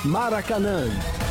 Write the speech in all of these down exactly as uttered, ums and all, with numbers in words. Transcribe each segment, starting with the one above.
Maracanã.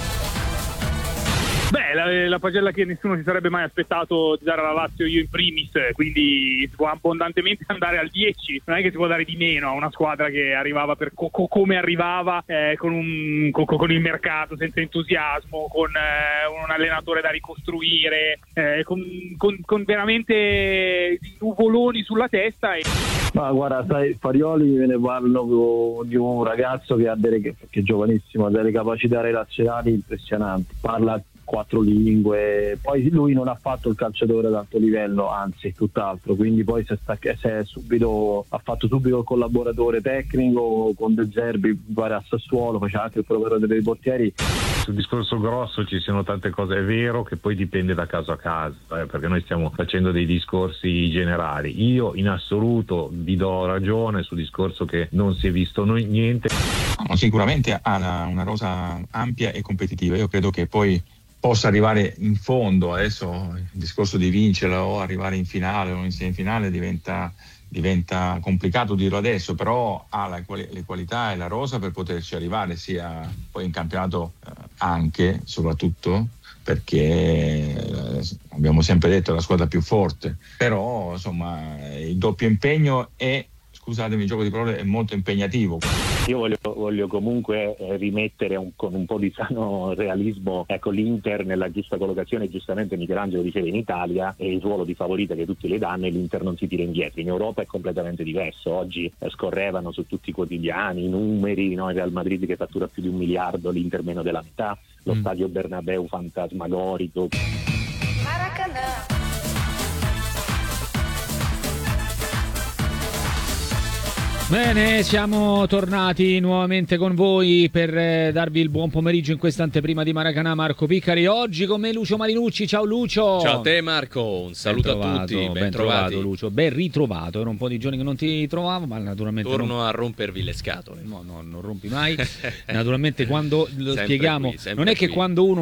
Beh, la, la pagella che nessuno si sarebbe mai aspettato di dare alla Lazio, io in primis, quindi si può abbondantemente andare al dieci, non è che si può dare di meno a una squadra che arrivava per co- co- come arrivava, eh, con, un, co- con il mercato, senza entusiasmo, con eh, un allenatore da ricostruire, eh, con, con, con veramente nuvoloni sulla testa. E... Ma guarda, sai, Farioli me ne parlano di un ragazzo che ha delle, che è giovanissimo, ha delle capacità relazionali impressionanti, parla quattro lingue, poi lui non ha fatto il calciatore ad alto livello, anzi tutt'altro, quindi poi si è, stac- si è subito, ha fatto subito il collaboratore tecnico con De Zerbi, pare a Sassuolo, faceva anche il preparatore dei portieri. Sul discorso grosso ci sono tante cose, è vero che poi dipende da caso a caso, eh, perché noi stiamo facendo dei discorsi generali. Io in assoluto vi do ragione sul discorso che non si è visto noi niente. No, sicuramente ha una, una rosa ampia e competitiva, io credo che poi possa arrivare in fondo. Adesso il discorso di vincerla o arrivare in finale o in semifinale diventa, diventa complicato dirlo adesso, però ha la, le qualità e la rosa per poterci arrivare, sia poi in campionato eh, anche, soprattutto perché eh, abbiamo sempre detto è la squadra più forte, però insomma il doppio impegno è, scusatemi il gioco di parole, è molto impegnativo. Io voglio, voglio comunque eh, rimettere un, con un po' di sano realismo, ecco, l'Inter nella giusta collocazione. Giustamente Michelangelo diceva in Italia è il ruolo di favorita che tutti le danno e l'Inter non si tira indietro. In Europa è completamente diverso. Oggi eh, scorrevano su tutti i quotidiani i numeri, no? Il Real Madrid che fattura più di un miliardo, l'Inter meno della metà, lo mm. stadio Bernabeu fantasmagorico. Maracanã. Bene, siamo tornati nuovamente con voi per eh, darvi il buon pomeriggio in questa anteprima di Maracanã. Marco Piccari, oggi con me Lucio Marinucci. Ciao Lucio. Ciao a te Marco, un saluto ben trovato, a tutti, ben, ben trovati. trovato Lucio, ben ritrovato, era un po' di giorni che non ti trovavo, ma naturalmente torno non... a rompervi le scatole. No, no, non rompi mai. Naturalmente quando lo sempre spieghiamo, qui, non è che qui. quando uno